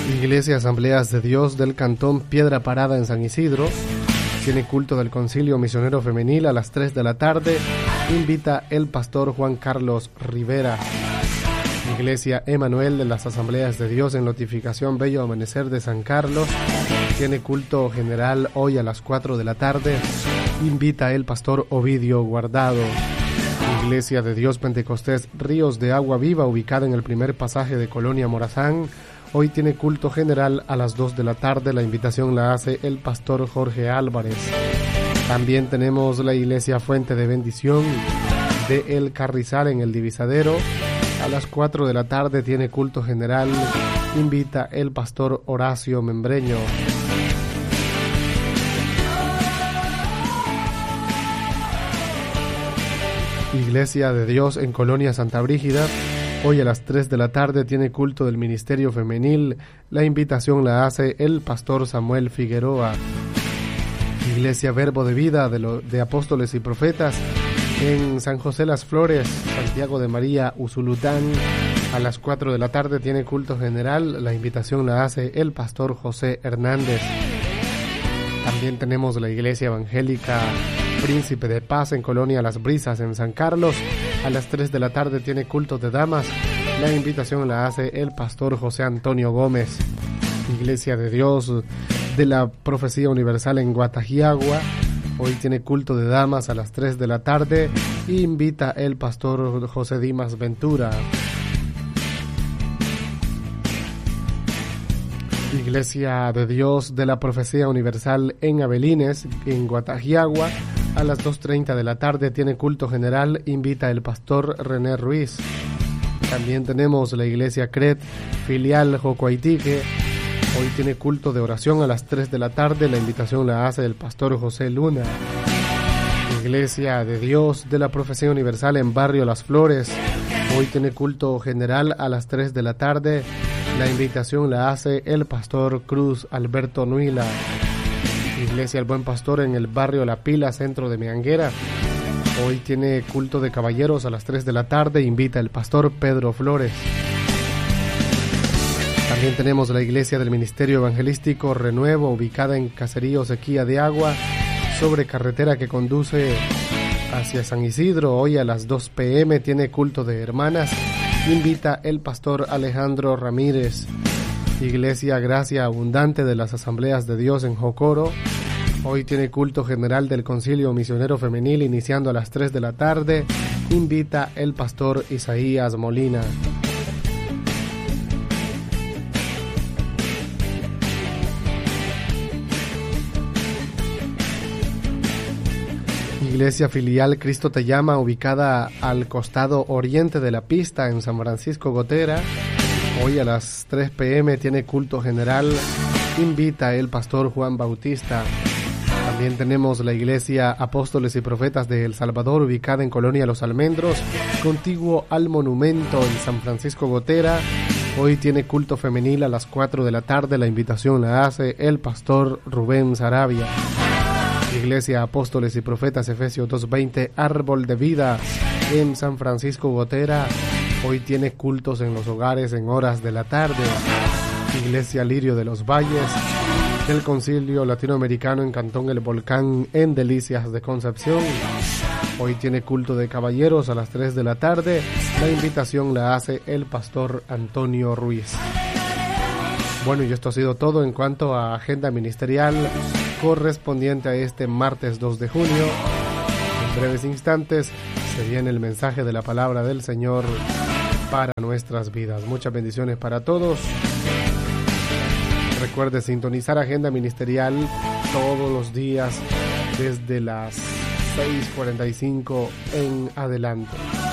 Iglesia Asambleas de Dios del Cantón Piedra Parada en San Isidro tiene culto del Concilio Misionero Femenil a las 3 de la tarde. Invita el pastor Juan Carlos Rivera. Iglesia Emanuel de las Asambleas de Dios en Notificación Bello Amanecer de San Carlos tiene culto general hoy a las 4 de la tarde. Invita el pastor Ovidio Guardado. Iglesia de Dios Pentecostés Ríos de Agua Viva, ubicada en el primer pasaje de Colonia Morazán, hoy tiene culto general a las 2 de la tarde. La invitación la hace el pastor Jorge Álvarez. También tenemos la Iglesia Fuente de Bendición de El Carrizal en el Divisadero. A las 4 de la tarde tiene culto general. Invita el pastor Horacio Membreño. Iglesia de Dios en Colonia Santa Brígida, hoy a las 3 de la tarde tiene culto del Ministerio Femenil. La invitación la hace el pastor Samuel Figueroa. Iglesia Verbo de Vida de Apóstoles y Profetas en San José Las Flores, Santiago de María, Usulután, a las 4 de la tarde tiene culto general. La invitación la hace el pastor José Hernández. También tenemos la Iglesia Evangélica Príncipe de Paz en Colonia Las Brisas en San Carlos. A las 3 de la tarde tiene culto de damas. La invitación la hace el pastor José Antonio Gómez. Iglesia de Dios de la Profecía Universal en Guatajiagua, hoy tiene culto de damas a las 3 de la tarde. Invita el pastor José Dimas Ventura. Iglesia de Dios de la Profecía Universal en Avelines, en Guatajiagua, a las 2:30 de la tarde tiene culto general. Invita el pastor René Ruiz. También tenemos la Iglesia Cret, filial Jocoaitique. Hoy tiene culto de oración a las 3 de la tarde. La invitación la hace el pastor José Luna. Iglesia de Dios de la Profecía Universal en Barrio Las Flores. Hoy tiene culto general a las 3 de la tarde. La invitación la hace el pastor Cruz Alberto Nuila. Iglesia El Buen Pastor en el barrio La Pila, centro de Meanguera. Hoy tiene culto de caballeros a las 3 de la tarde. Invita el pastor Pedro Flores. También tenemos la Iglesia del Ministerio Evangelístico Renuevo, ubicada en Caserío Sequía de Agua, sobre carretera que conduce hacia San Isidro. Hoy a las 2 p.m. tiene culto de hermanas. Invita el pastor Alejandro Ramírez. Iglesia Gracia Abundante de las Asambleas de Dios en Jocoro. Hoy tiene culto general del Concilio Misionero Femenil iniciando a las 3 de la tarde. Invita el pastor Isaías Molina. Iglesia Filial Cristo Te Llama, ubicada al costado oriente de la pista en San Francisco Gotera. Hoy a las 3 p.m. tiene culto general. Invita el pastor Juan Bautista. También tenemos la Iglesia Apóstoles y Profetas de El Salvador, ubicada en Colonia Los Almendros, contiguo al monumento en San Francisco Gotera. Hoy tiene culto femenil a las 4 de la tarde. La invitación la hace el pastor Rubén Sarabia. Iglesia Apóstoles y Profetas Efesios 2:20 Árbol de Vida en San Francisco Gotera. Hoy tiene cultos en los hogares en horas de la tarde. Iglesia Lirio de los Valles del Concilio Latinoamericano en Cantón El Volcán en Delicias de Concepción. Hoy tiene culto de caballeros a las 3 de la tarde. La invitación la hace el pastor Antonio Ruiz. Bueno, y esto ha sido todo en cuanto a agenda ministerial correspondiente a este martes 2 de junio. En breves instantes se viene el mensaje de la palabra del Señor para nuestras vidas. Muchas bendiciones para todos. Recuerde sintonizar Agenda Ministerial todos los días desde las 6:45 en adelante.